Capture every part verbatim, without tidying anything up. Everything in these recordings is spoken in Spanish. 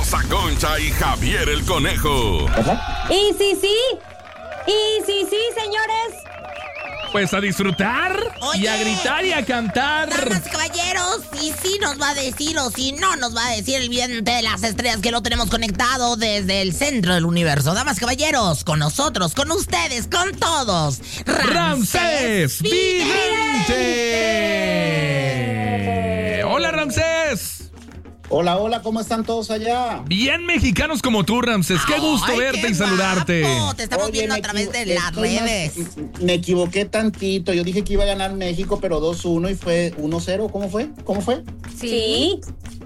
Rosa Concha y Javier el Conejo. Y sí, sí. Y sí, sí, señores. Pues a disfrutar. Oye, y a gritar y a cantar. Damas y caballeros, y sí nos va a decir o si no nos va a decir el vidente de las estrellas que lo tenemos conectado desde el centro del universo. Damas y caballeros, con nosotros, con ustedes, con todos. Ramsés Vidente. Hola, Ramsés. Hola, hola, ¿cómo están todos allá? Bien mexicanos como tú, Ramsés. Qué gusto Ay, verte qué y saludarte. Guapo. Te estamos Oye, viendo a través de las redes. Más, me equivoqué tantito. Yo dije que iba a ganar México, pero dos uno y fue uno cero. ¿Cómo fue? ¿Cómo fue? Sí.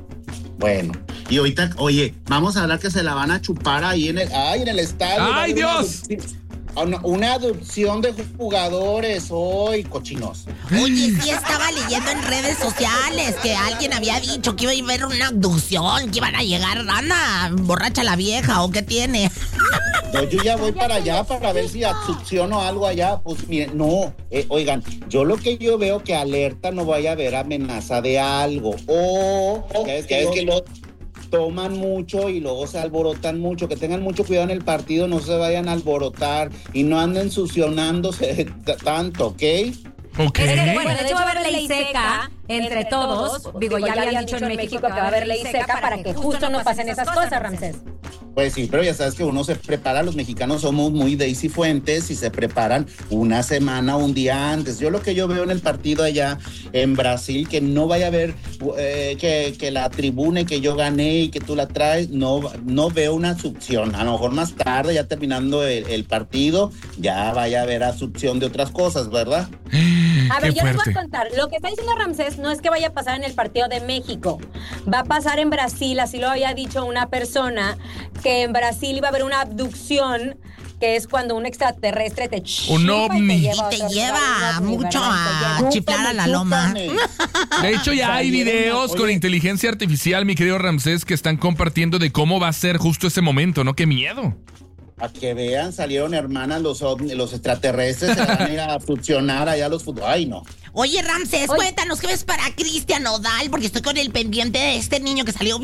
Bueno, y ahorita, oye, vamos a hablar que se la van a chupar ahí en el, ay, en el estadio. ¡Ay, Dios! Una, una adopción de jugadores hoy, cochinos. Oye, sí estaba leyendo en redes sociales que alguien había dicho que iba a haber una abducción, que iban a llegar, anda, borracha la vieja, ¿o qué tiene? No, yo ya voy para allá para ver si abducciono algo allá. Pues miren, no, eh, oigan, yo lo que yo veo que alerta no vaya a haber amenaza de algo. O, oh, ¿sabes que, es que lo toman mucho y luego se alborotan mucho? Que tengan mucho cuidado en el partido, no se vayan a alborotar y no anden succionándose t- tanto, ¿ok? Ok. Es que, bueno, de hecho va a haber ley seca entre todos. Digo, ya habían dicho en México que va a haber ley seca para que justo no pasen esas cosas, Ramsés. Pues sí, pero ya sabes que uno se prepara, los mexicanos somos muy Daisy Fuentes y se preparan una semana, un día antes. Yo lo que yo veo en el partido allá en Brasil, que no vaya a haber eh, que, que la tribuna y que yo gané y que tú la traes, no, no veo una succión. A lo mejor más tarde, ya terminando el, el partido, ya vaya a haber asunción de otras cosas, ¿verdad? A ver, Qué yo les voy fuerte. a contar. Lo que está diciendo Ramsés no es que vaya a pasar en el partido de México. Va a pasar en Brasil, así lo había dicho una persona, que en Brasil iba a haber una abducción, que es cuando un extraterrestre te Un chupa ovni. y te Y lleva, a te otro lleva lugar, un ovni, mucho ¿verdad? Te a lleva. chiflar a la loma. De hecho, ya hay videos con Oye. inteligencia artificial, mi querido Ramsés, que están compartiendo de cómo va a ser justo ese momento, ¿no? ¡Qué miedo! A que vean, salieron hermanas los, ovni- los extraterrestres, se van a ir a funcionar allá los fútbol. Ay, no. Oye, Ramsés, Oye. cuéntanos qué ves para Cristian Nodal, porque estoy con el pendiente de este niño que salió